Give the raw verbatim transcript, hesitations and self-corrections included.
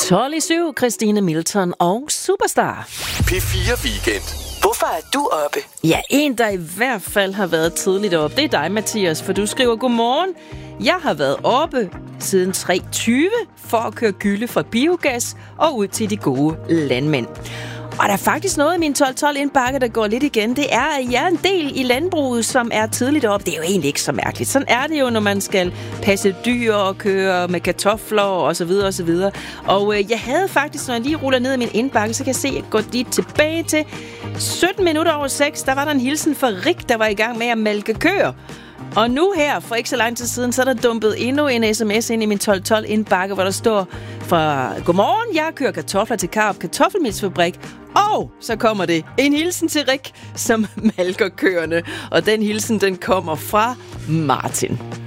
tolv i syv, Christine Milton og Superstar. P fire Weekend. Hvorfor er du oppe? Ja, en, der i hvert fald har været tidligt oppe, det er dig, Mathias, for du skriver godmorgen. Jeg har været oppe siden tre tyve for at køre gylde fra biogas og ud til de gode landmænd. Og der er faktisk noget i min tolv tolv indbakke, der går lidt igen. Det er, at jeg er en del i landbruget, som er tidligt op. Det er jo egentlig ikke så mærkeligt. Sådan er det jo, når man skal passe dyr og køre med kartofler og så videre og så videre. Og øh, jeg havde faktisk, når jeg lige ruller ned i min indbakke, så kan jeg se, at jeg går lige tilbage til sytten minutter over seks. Der var der en hilsen fra Rik, der var i gang med at malke køer. Og nu her, for ikke så lang tid siden, så er der dumpet endnu en sms ind i min tolv tolv indbakke, hvor der står fra godmorgen, jeg kører kartofler til Karup Kartoffelmelsfabrik. Og så kommer det en hilsen til Rik, som malker køerne. Og den hilsen, den kommer fra Martin.